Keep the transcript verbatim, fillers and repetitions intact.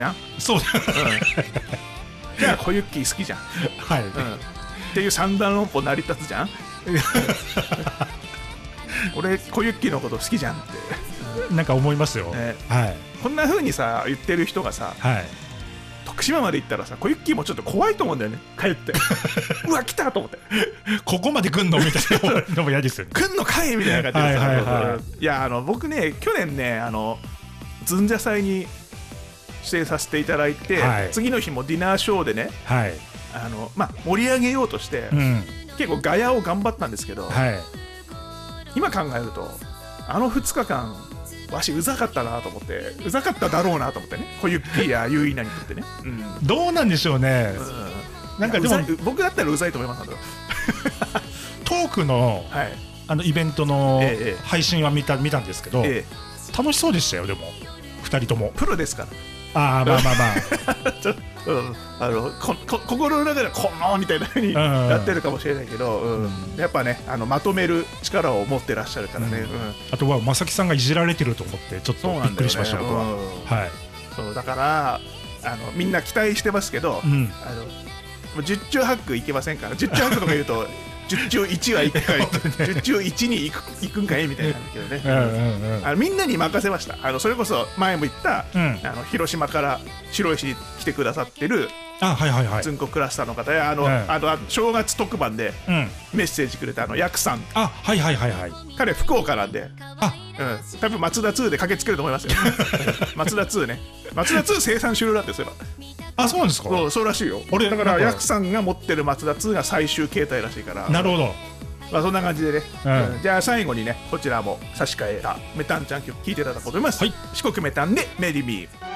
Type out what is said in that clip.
な。 そうだ、 うん、じゃあ小ユッキー好きじゃん、 はい、 うん、っていう三段論法成り立つじゃん俺小ユッキーのこと好きじゃんって、 なんか思いますよ、 ね、 はい、 こんな風にさ言ってる人がさ、 はい、 徳島まで行ったらさ小ユッキーもちょっと怖いと思うんだよね、帰ってうわ来たと思ってここまで来んのみたいなのも嫌ですよね来んのかいみたいな感じでさ、 はいはいはい、 いやあの僕ね去年ねあのずんじゃ祭に出演させていただいて、はい、次の日もディナーショーでね、はい、あのまあ、盛り上げようとして、うん、結構ガヤを頑張ったんですけど、はい、今考えるとあのふつかかんわしうざかったなと思って、うざかっただろうなと思ってね、小ユッキーやユイナにとってね、うん、 どうなんでしょうね、 うん、なんかでも僕だったらうざいと思いますけどトークの、はい、あのイベントの配信は見た、見たんですけど、ええ、楽しそうでしたよ。でもふたりともプロですから。 ああまあまあまあうん、あのここ心の中でこのみたいな風にやってるかもしれないけど、うんうん、やっぱねあのまとめる力を持ってらっしゃるからね、うんうん、 あとは正木さんがいじられてると思ってちょっとびっくりしました、ね、僕は、うん、はい、 そうだからあのみんな期待してますけど、うん、あの十中八九いけませんから、十中八九とか言うと十中一はいくかい、十中一に行く、行くんかいみたいなんだけどね、うんうんうん、あのみんなに任せました。あのそれこそ前も言った、うん、あの広島から白石に来てくださってるあ、はいはいはい、 ずんこクラスターの方やあの、うん、あの正月特番でメッセージくれたあのヤクさん、 あ、はいはいはいはい、 彼福岡なんで、あ、うん、多分松田ツーで駆けつけると思いますよ松田ツーね、松田ツー生産終了だってそういえば。 あ、そうなんですか。 そう、そうらしいよ。俺だからヤクさんが持ってる松田ツーが最終形態らしいから。 なるほど、 まあ、そんな感じでね、うんうん、じゃあ最後にねこちらも差し替えたメタンちゃん曲聴いていただこうと思います、はい、四国メタンでメリーミー。